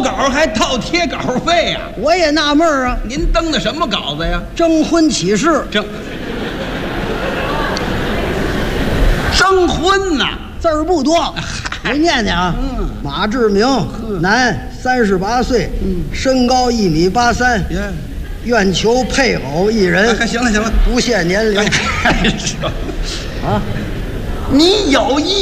稿还倒贴稿费呀？ 我也纳闷啊。 您登的什么稿子呀？ 征婚启事， 征婚呐， 字儿不多，我念念啊。马志明，男，38岁，身高1.83米，愿求配偶一人。 行了， 不限年龄。 啊，你有意